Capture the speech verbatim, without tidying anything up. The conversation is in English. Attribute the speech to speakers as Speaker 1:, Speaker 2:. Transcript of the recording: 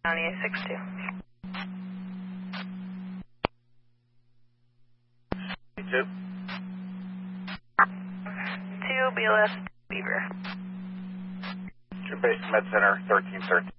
Speaker 1: County six two.
Speaker 2: two.
Speaker 1: two, B L S, Beaver.
Speaker 2: True Base Med Center, thirteen thirteen.